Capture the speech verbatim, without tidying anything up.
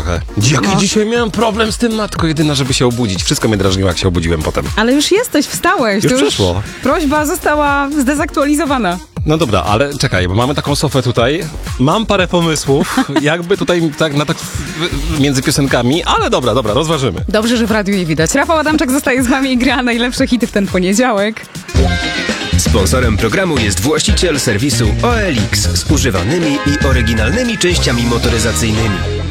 trochę. Jaki No. dzisiaj miałem problem z tym, matko jedyna, żeby się obudzić. Wszystko mnie drażniło, jak się obudziłem potem. Ale już jesteś, wstałeś. Już to przeszło. Prośba została zdezaktualizowana. No dobra, ale czekaj, bo mamy taką sofę tutaj. Mam parę pomysłów, jakby tutaj tak na tak w- między piosenkami, ale dobra, dobra, rozważymy. Dobrze, że w radiu nie widać. Rafał Adamczak zostaje z wami i gra najlepsze hity w ten poniedziałek. Sponsorem programu jest właściciel serwisu O L X z używanymi i oryginalnymi częściami motoryzacyjnymi.